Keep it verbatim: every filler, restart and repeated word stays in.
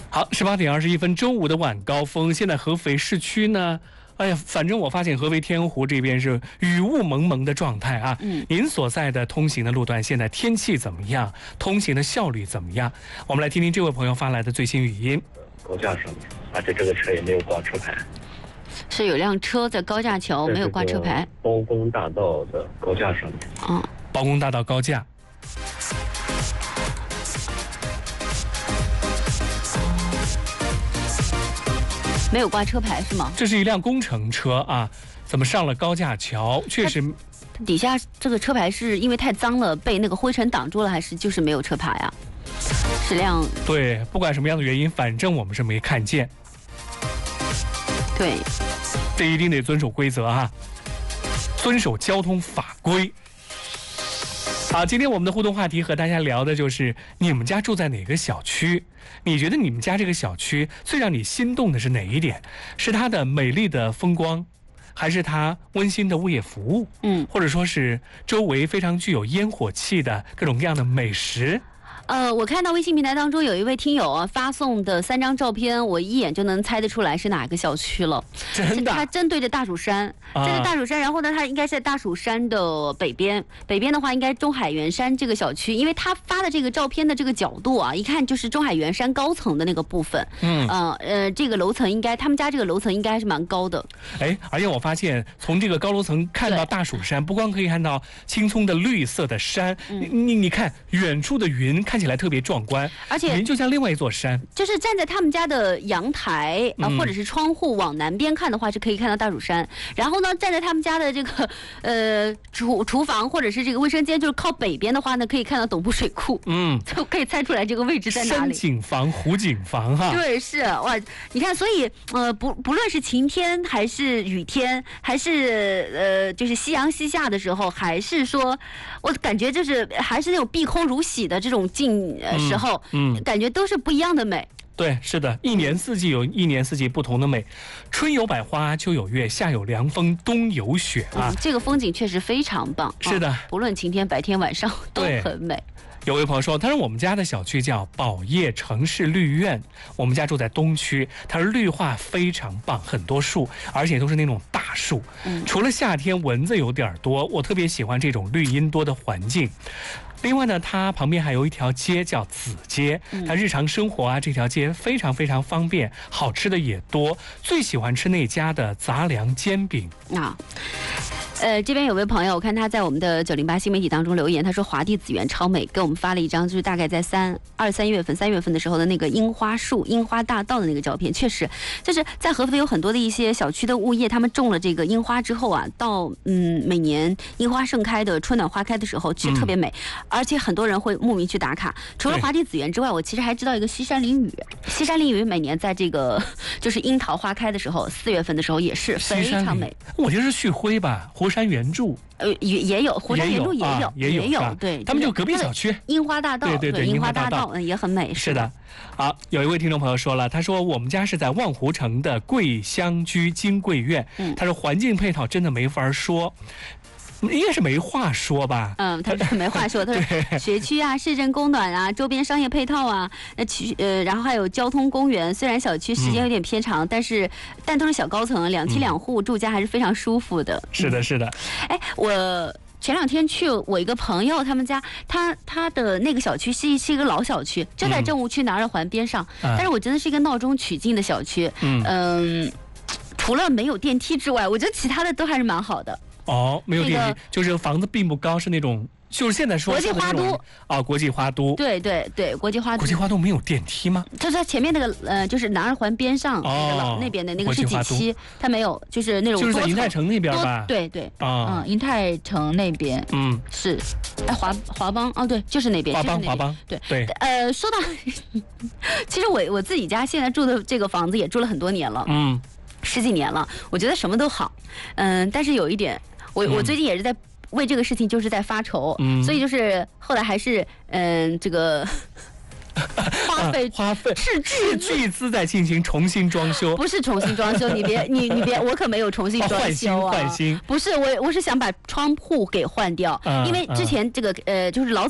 好，十八点二十一分，周五的晚高峰。现在合肥市区呢，哎呀，反正我发现合肥天湖这边是雨雾蒙蒙的状态啊。嗯，您所在的通行的路段现在天气怎么样？通行的效率怎么样？我们来听听这位朋友发来的最新语音。 高架上面，而且这个车也没有挂车牌。 是有辆车在高架桥没有挂车牌。 包公大道的高架上面。 嗯， 包公大道高架。 没有挂车牌是吗？ 这是一辆工程车啊，怎么上了高架桥？确实， 底下这个车牌是因为太脏了，被那个灰尘挡住了，还是就是没有车牌啊？是辆对，不管什么样的原因，反正我们是没看见。 对， 这一定得遵守规则哈、啊，遵守交通法规。好，今天我们的互动话题和大家聊的就是你们家住在哪个小区？你觉得你们家这个小区最让你心动的是哪一点？是它的美丽的风光，还是它温馨的物业服务？嗯，或者说是周围非常具有烟火气的各种各样的美食？ 呃，我看到微信平台当中有一位听友啊发送的三张照片，我一眼就能猜得出来是哪个小区了。 真的？ 他针对着大蜀山，这是大蜀山，然后呢，他应该是在大蜀山的北边，北边的话应该中海源山这个小区，因为他发的这个照片的这个角度啊，一看就是中海源山高层的那个部分。嗯，呃呃，这个楼层应该他们家这个楼层应该还是蛮高的。 哎，而且我发现从这个高楼层看到大蜀山，不光可以看到青葱的绿色的山，嗯、你你你看远处的云看起来特别壮观， 而且云就像另外一座山。 就是站在他们家的阳台啊、呃，或者是窗户往南边看的话，是可以看到大蜀山。然后呢，站在他们家的这个呃厨厨房或者是这个卫生间，就是靠北边的话呢，可以看到董部水库。嗯，就可以猜出来这个位置在哪里。 山景房、湖景房哈。 对，是哇，你看，所以呃，不不论是晴天还是雨天，还是呃就是夕阳西下的时候，还是说，我感觉就是还是那种碧空如洗的这种境呃时候，嗯，嗯感觉都是不一样的美。 对，是的，一年四季有一年四季不同的美，春有百花，秋有月，夏有凉风，冬有雪啊、 嗯。这个风景确实非常棒。 是的，哦、 不论晴天、白天、晚上都很美。 有位朋友说，他说我们家的小区叫宝业城市绿苑，我们家住在东区，他说绿化非常棒，很多树，而且都是那种大树。嗯，除了夏天蚊子有点多，我特别喜欢这种绿荫多的环境。另外呢，它旁边还有一条街叫子街，它日常生活啊，这条街非常非常方便，好吃的也多。最喜欢吃那家的杂粮煎饼啊。 呃，这边有位朋友，我看他在我们的九零八新媒体当中留言，他说华帝紫园超美，给我们发了一张，就是大概在三二三月份、三月份的时候的那个樱花树、樱花大道的那个照片。确实，就是在合肥有很多的一些小区的物业，他们种了这个樱花之后啊，到嗯每年樱花盛开的春暖花开的时候，其实特别美，嗯、而且很多人会慕名去打卡。除了华帝紫园之外，我其实还知道一个西山林雨，西山林雨每年在这个就是樱桃花开的时候，四月份的时候也是非常美。 我觉得是旭辉吧，湖山原著。 呃，也也有湖山原著也有， 啊、也有， 也有，对， 他们就隔壁小区， 樱花大道， 对对对， 樱花大道也很美。 是的，好，有一位听众朋友说了，他说我们家是在望湖城的桂香居金桂苑，嗯、他说环境配套真的没法说。应该是没话说吧？ 嗯，他说没话说。他说学区啊、市政供暖啊、周边商业配套啊，那其呃，然后还有交通公园。虽然小区时间有点偏长，嗯、但是但都是小高层，两梯两户，住家还是非常舒服的。 是的，是的。 哎，我前两天去我一个朋友他们家，他他的那个小区是是一个老小区，就在政务区南二环边上，嗯、但是我真的是一个闹中取静的小区。嗯嗯，除了没有电梯之外，我觉得其他的都还是蛮好的。 哦，没有电梯，那个、就是房子并不高，是那种，就是现在说国际花都啊，国际花都， 对对对，国际花都， 国际花都没有电梯吗？ 就在前面那个呃，就是南二环边上那个老、哦、那边的那个是几期，它没有，就是那种就是在银泰城那边吧？ 对对啊，嗯，银泰城那边，嗯，是，哎，华华邦哦，对，就是那边， 华邦华邦， 对对， 呃，说到，其实我我自己家现在住的这个房子也住了很多年了，嗯，十几年了，我觉得什么都好，嗯，但是有一点。我我最近也是在为这个事情就是在发愁，嗯、所以就是后来还是嗯这个花费、 啊、花费斥斥巨资在进行重新装修， 不是重新装修，你别你你别，我可没有重新装修啊， 换新换新， 不是我我是想把窗户给换掉，嗯、因为之前这个呃就是老